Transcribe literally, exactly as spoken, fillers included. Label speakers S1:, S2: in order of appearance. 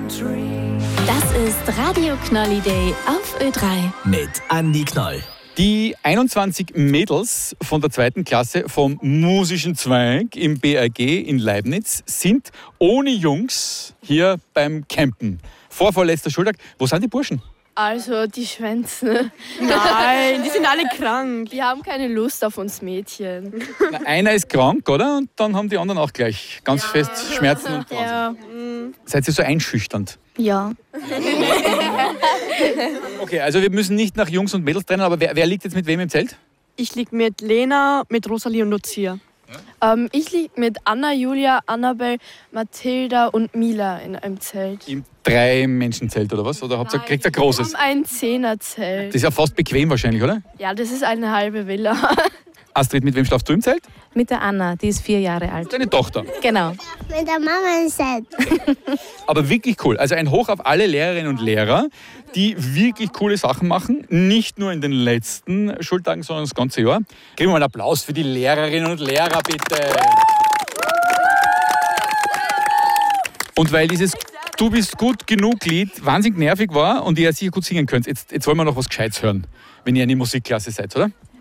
S1: Das ist Radio Knolli Day auf Ö drei.
S2: Mit Andi Knoll.
S3: Die einundzwanzig Mädels von der zweiten Klasse vom musischen Zweig im B R G in Leibniz sind ohne Jungs hier beim Campen. Vorvorletzter Schultag. Wo sind die Burschen?
S4: Also, die schwänzen.
S5: Nein, die sind alle krank.
S4: Die haben keine Lust auf uns Mädchen.
S3: Na, einer ist krank, oder? Und dann haben die anderen auch gleich ganz fest Schmerzen und Wahnsinn.
S4: Ja.
S3: Seid ihr so einschüchternd?
S4: Ja.
S3: Okay, also wir müssen nicht nach Jungs und Mädels trennen, aber wer, wer liegt jetzt mit wem im Zelt?
S5: Ich lieg mit Lena, mit Rosalie und Lucia.
S4: Ähm, ich liege mit Anna, Julia, Annabel, Mathilda und Mila in einem Zelt.
S3: Im Drei-Menschen-Zelt oder was? Oder habt ihr, kriegt ihr ein großes?
S4: Wir haben ein
S3: Das
S4: Zehnerzelt.
S3: ist ja fast bequem wahrscheinlich, oder?
S4: Ja, das ist eine halbe Villa.
S3: Astrid, mit wem schlafst du im Zelt?
S6: Mit der Anna, die ist vier Jahre alt.
S3: Deine Tochter.
S6: Genau.
S7: Mit der Mama im Set.
S3: Aber wirklich cool. Also ein Hoch auf alle Lehrerinnen und Lehrer, die wirklich coole Sachen machen. Nicht nur in den letzten Schultagen, sondern das ganze Jahr. Geben wir mal einen Applaus für die Lehrerinnen und Lehrer, bitte. Und weil dieses Du bist gut genug Lied wahnsinnig nervig war und ihr sicher gut singen könnt, jetzt, jetzt wollen wir noch was Gescheites hören, wenn ihr eine Musikklasse seid, oder?